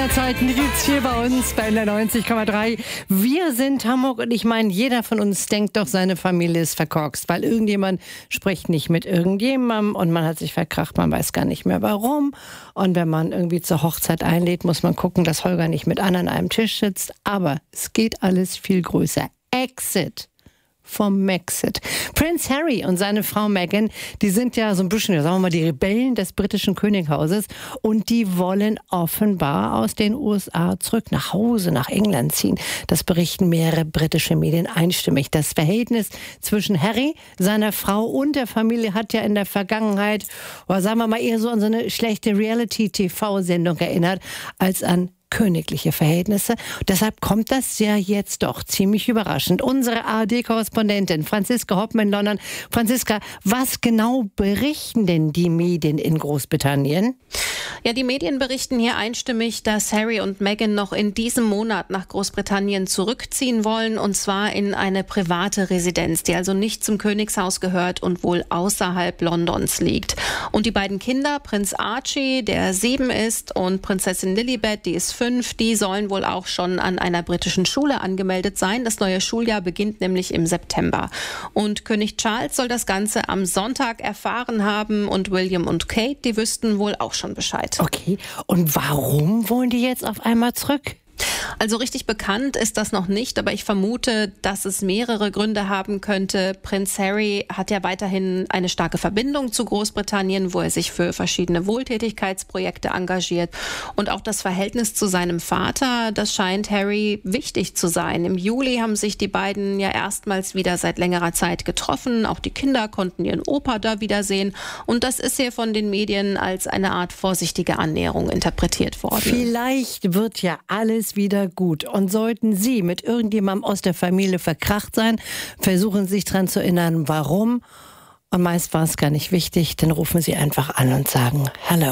Zeiten, die gibt's hier bei uns bei NDR 90,3. Wir sind Hamburg und ich meine, jeder von uns denkt doch, seine Familie ist verkorkst, weil irgendjemand spricht nicht mit irgendjemandem und man hat sich verkracht, man weiß gar nicht mehr warum. Und wenn man irgendwie zur Hochzeit einlädt, muss man gucken, dass Holger nicht mit anderen an einem Tisch sitzt. Aber es geht alles viel größer. Exit vom Maxit. Prince Harry und seine Frau Meghan, die sind ja so ein bisschen, sagen wir mal, die Rebellen des britischen Könighauses und die wollen offenbar aus den USA zurück nach Hause, nach England ziehen. Das berichten mehrere britische Medien einstimmig. Das Verhältnis zwischen Harry, seiner Frau und der Familie hat ja in der Vergangenheit, oder sagen wir mal, eher so an so eine schlechte Reality-TV-Sendung erinnert, als an königliche Verhältnisse. Deshalb kommt das ja jetzt doch ziemlich überraschend. Unsere ARD-Korrespondentin Franziska Hoppmann in London. Franziska, was genau berichten denn die Medien in Großbritannien? Ja, die Medien berichten hier einstimmig, dass Harry und Meghan noch in diesem Monat nach Großbritannien zurückziehen wollen, und zwar in eine private Residenz, die also nicht zum Königshaus gehört und wohl außerhalb Londons liegt. Und die beiden Kinder, Prinz Archie, der 7 ist, und Prinzessin Lilibet, die ist 5, die sollen wohl auch schon an einer britischen Schule angemeldet sein. Das neue Schuljahr beginnt nämlich im September. Und König Charles soll das Ganze am Sonntag erfahren haben und William und Kate, die wüssten wohl auch schon Bescheid. Okay, und warum wollen die jetzt auf einmal zurück? Also richtig bekannt ist das noch nicht, aber ich vermute, dass es mehrere Gründe haben könnte. Prinz Harry hat ja weiterhin eine starke Verbindung zu Großbritannien, wo er sich für verschiedene Wohltätigkeitsprojekte engagiert. Und auch das Verhältnis zu seinem Vater, das scheint Harry wichtig zu sein. Im Juli haben sich die beiden ja erstmals wieder seit längerer Zeit getroffen. Auch die Kinder konnten ihren Opa da wiedersehen. Und das ist hier von den Medien als eine Art vorsichtige Annäherung interpretiert worden. Vielleicht wird ja alles wieder gut. Und sollten Sie mit irgendjemandem aus der Familie verkracht sein, versuchen Sie sich daran zu erinnern, warum. Und meist war es gar nicht wichtig, dann rufen Sie einfach an und sagen Hallo.